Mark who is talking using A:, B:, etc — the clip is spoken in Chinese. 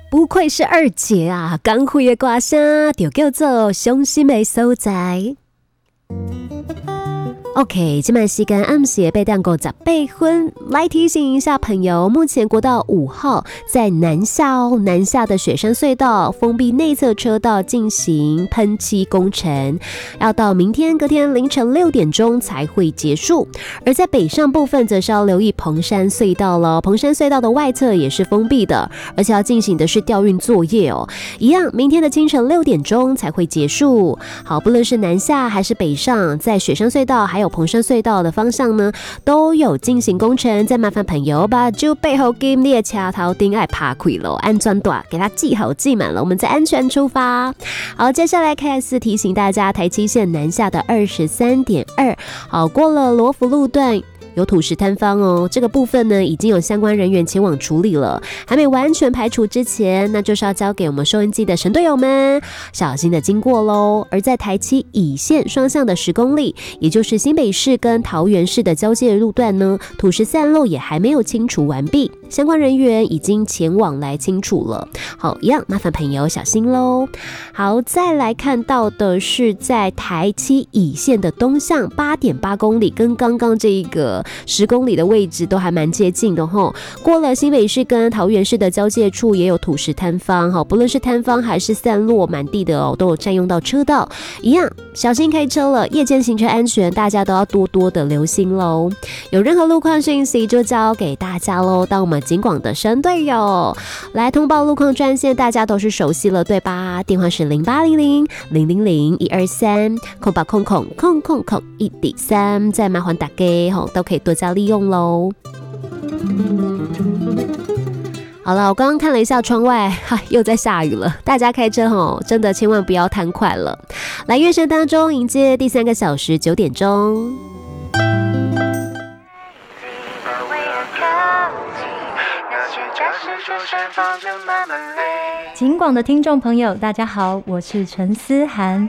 A: 不愧是二姐啊，刚会的歌声就叫做伤心的所在。OK， 现在时间暗时8点58分，来提醒一下朋友，目前国道5号在南下的雪山隧道封闭内侧车道进行喷漆工程，要到明天隔天凌晨6点钟才会结束。而在北上部分则是要留意彭山隧道了，彭山隧道的外侧也是封闭的，而且要进行的是调运作业哦，一样，明天的清晨6点钟才会结束。好，不论是南下还是北上，在雪山隧道还有彭山隧道的方向呢，都有进行工程。再麻烦朋友把就背后金列卡头钉爱爬开了，安全带给它系好系满了，我们再安全出发。好，接下来开始提醒大家，台七线南下的23.2，好，过了罗浮路段。有土石坍方哦，这个部分呢已经有相关人员前往处理了，还没完全排除之前，那就是要交给我们收音机的神队友们小心的经过咯。而在台七乙线双向的10公里，也就是新北市跟桃园市的交界路段呢，土石散落也还没有清除完毕，相关人员已经前往来清除了。好，一样麻烦朋友小心咯。好，再来看到的是在台七乙线的东向8.8公里，跟刚刚这一个10公里的位置都还蛮接近的吼。过了新北市跟桃园市的交界处也有土石坍方，不论是坍方还是散落满地的哦，都有占用到车道，一样小心开车了。夜间行车安全，大家都要多多的留心喽。有任何路况讯息就交给大家喽，当我们警广的神队友来通报路况专线，大家都是熟悉了对吧？电话是0800-000-123，0800-103，再麻烦大家都可以多加利用喽。好了，我刚刚看了一下窗外，又在下雨了。大家开车真的千万不要贪快了。来，乐声当中迎接第3个小时9点钟。
B: 警广的听众朋友，大家好，我是陈思涵。